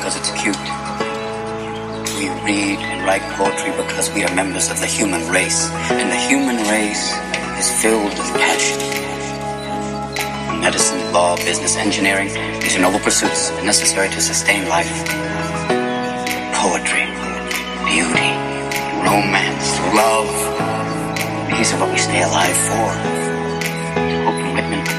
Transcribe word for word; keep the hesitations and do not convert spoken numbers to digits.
because it's cute. We read and write poetry because we are members of the human race. And the human race is filled with passion. Medicine, law, business, engineering, these are noble pursuits necessary to sustain life. Poetry, beauty, romance, love, these are what we stay alive for. Hope and Whitman